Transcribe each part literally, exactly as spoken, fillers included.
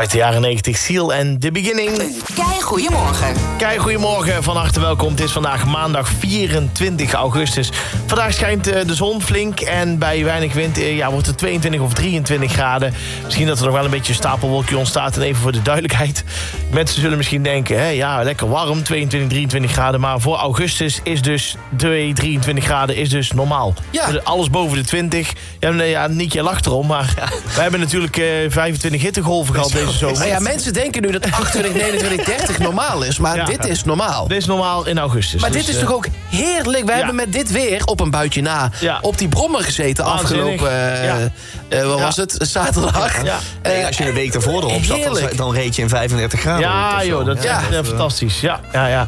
Uit de jaren negentig, Seal en The Beginning. Kei, goedemorgen. Kei, goedemorgen. Van harte welkom. Het is vandaag maandag vierentwintig augustus. Vandaag schijnt uh, de zon flink en bij weinig wind uh, ja, wordt het tweeëntwintig of drieëntwintig graden. Misschien dat er nog wel een beetje een stapelwolkje ontstaat. En even voor de duidelijkheid. Mensen zullen misschien denken, hè, ja, lekker warm, tweeëntwintig, drieëntwintig graden. Maar voor augustus is dus twee, drieëntwintig graden is dus normaal. Ja. Alles boven de twintig. Ja, ja, Nietje lacht erom, maar ja. Wij hebben natuurlijk uh, vijfentwintig hittegolven gehad deze zomer. Nou ja, mensen denken nu dat achtentwintig, negenentwintig, dertig normaal is. Maar Ja. dit is normaal. Dit is normaal in augustus. Maar dus, dit is uh, toch ook heerlijk? We ja. hebben met dit weer op een buitje na Ja. op die brommer gezeten Waanzinnig. afgelopen... Uh, Ja. uh, wat Ja. was het? Zaterdag. Ja. Uh, Nee, als je een week ervoor erop zat, dan, heerlijk. dan reed je in vijfendertig graden. Ja, rond of zo. joh, dat is Ja. echt, uh, fantastisch. Ja, ja, ja.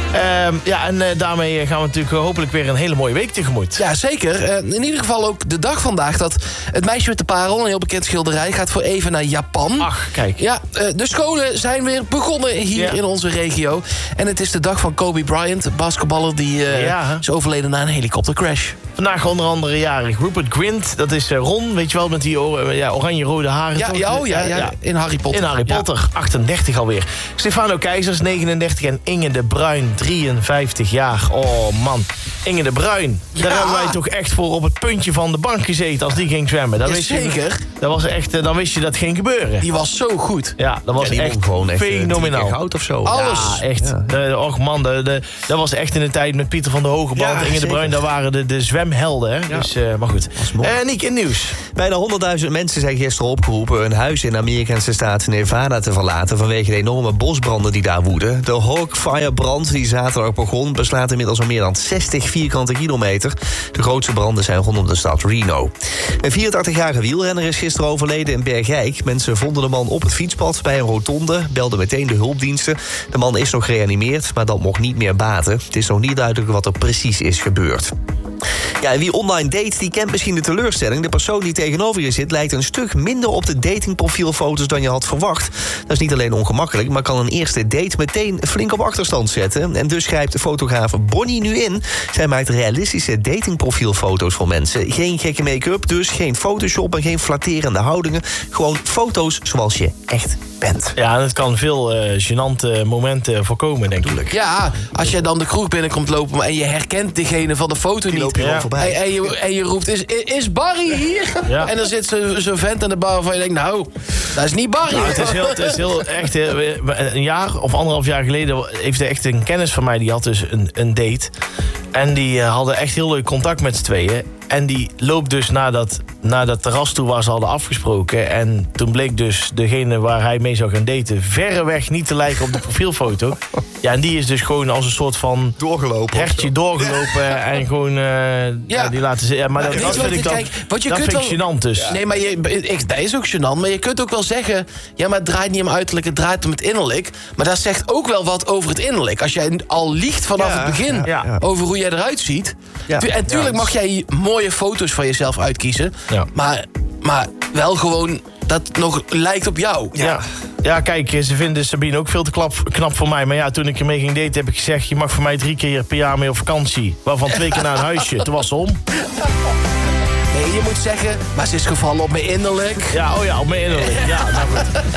Um, ja, en uh, daarmee gaan we natuurlijk uh, hopelijk weer een hele mooie week tegemoet. Ja, zeker. Uh, in ieder geval ook de dag vandaag dat het meisje met de parel, een heel bekend schilderij, gaat voor even naar Japan. Ach, kijk. Ja, uh, de scholen zijn weer begonnen hier Ja. in onze regio. En het is de dag van Kobe Bryant, de basketballer die uh, Ja. is overleden na een helikoptercrash. Vandaag onder andere jarig Rupert Grint. Dat is uh, Ron, weet je wel, met die or- ja, oranje-rode haren. Ja, toch? ja, oh, ja, ja, in Harry Potter. In Harry Potter, achtendertig alweer. Stefano Keizers, negenendertig. En Inge de Bruin, drieënvijftig jaar. Oh man, Inge de Bruin. Daar Ja. hebben wij toch echt voor op het puntje van de bank gezeten als die ging zwemmen. Dan Ja, wist je- zeker. dat was echt, uh, dan wist je dat ging gebeuren. Die was zo goed. Ja, dat was Ja, die echt won gewoon echt, eh, drie fenomenaal. keer goud of zo. Alles. Ja, echt. De, och man, de, de, dat was echt in de tijd met Pieter van der Hogeband. Ja, Inge de zeker. Bruin, daar waren de, de zwemhelden. Hè? Dus, uh, maar goed. mooi. Uh, Niek, in nieuws. Bijna honderdduizend mensen zijn gisteren opgeroepen een huis in de Amerikaanse staat Nevada te verlaten vanwege de enorme bosbranden die daar woeden. De Hawkfire-brand die zaterdag begon beslaat inmiddels al meer dan zestig vierkante kilometer. De grootste branden zijn rondom de stad Reno. Een vierentachtigjarige wielrenner is gisteren overleden in Bergijk. Mensen vonden de man op het fietspad bij een rotonde, belden meteen de hulpdiensten. De man is nog gereanimeerd, maar dat mocht niet meer baten. Het is nog niet duidelijk wat er precies is gebeurd. Ja, en wie online date, die kent misschien de teleurstelling. De persoon die tegenover je zit lijkt een stuk minder op de datingprofielfoto's dan je had verwacht. Dat is niet alleen ongemakkelijk, maar kan een eerste date meteen flink op achterstand zetten. En dus grijpt de fotograaf Bonnie nu in. Zij maakt realistische datingprofielfoto's voor mensen. Geen gekke make-up, dus geen Photoshop en geen flatterende houdingen. Gewoon foto's zoals je echt bent. Ja, en het kan veel uh, gênante momenten voorkomen, denk ik. Ja, als jij dan de kroeg binnenkomt lopen en je herkent degene van de foto niet. loopt hier Ja. gewoon voorbij. En, en, je, en je roept, is, is Barry hier? Ja. En dan zit zo- zo'n vent aan de bar waarvan je denkt, nou, dat is niet Barry. Nou, het is heel, het is heel echt. uh, Een jaar of anderhalf jaar geleden heeft er echt een kennis van mij, die had dus een, een date. En die uh, hadden echt heel leuk contact met z'n tweeën. En die loopt dus naar dat, naar dat terras toe waar ze hadden afgesproken. En toen bleek dus degene waar hij mee zou gaan daten verreweg niet te lijken op de profielfoto. Ja, en die is dus gewoon als een soort van Doorgelopen. hertje doorgelopen en gewoon uh, ja. Ja. die laten ze. Ja, maar Maar dat, weet dat je vind wat ik dan. ik- kijk, wat je dat kunt vind ik wel- gênant dus. Nee, maar je, ik, dat is ook gênant. Maar je kunt ook wel zeggen, ja, maar het draait niet om uiterlijk, het draait om het innerlijk. Maar dat zegt ook wel wat over het innerlijk. Als jij al liegt vanaf Ja, het begin ja, ja. over hoe jij eruit ziet. Ja. Tu- En tuurlijk Ja. mag jij mooie foto's van jezelf uitkiezen. Ja. Maar, maar wel gewoon dat het nog lijkt op jou. Ja. Ja, kijk, ze vinden Sabine ook veel te klap, knap voor mij. Maar ja, toen ik ermee ging daten heb ik gezegd... je mag voor mij drie keer per jaar mee op vakantie. Waarvan twee keer naar een huisje. Toen was ze om. Nee, je moet zeggen, maar ze is gevallen op mijn innerlijk. Ja, oh ja, op mijn innerlijk. Ja, nou goed.